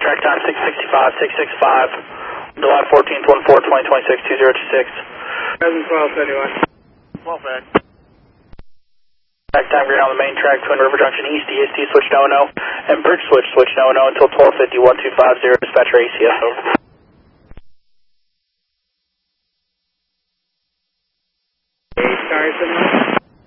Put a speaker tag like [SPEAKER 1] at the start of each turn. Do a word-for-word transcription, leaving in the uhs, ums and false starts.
[SPEAKER 1] track time six sixty-five, six sixty-five, July fourteenth, one four twenty twenty-six, two zero two six.
[SPEAKER 2] twelve seventy-one.
[SPEAKER 1] twelve Fed. Track time green on the main track, Twin River Junction East, E S T switch no no, and bridge switch switch no no until twelve fifty, one two five zero, dispatcher A C S over.